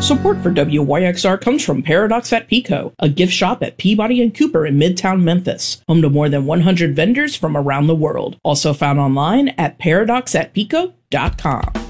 Support for WYXR comes from Paradox at Pico, a gift shop at Peabody and Cooper in Midtown Memphis, home to more than 100 vendors from around the world. Also found online at paradoxatpico.com.